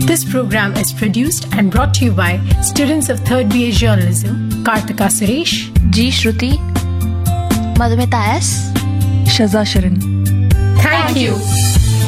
This program is produced and brought to you by students of 3rd BA Journalism, Kartika Suresh, G. Shruti, Madhumita S. Shaza Sharan. Thank you.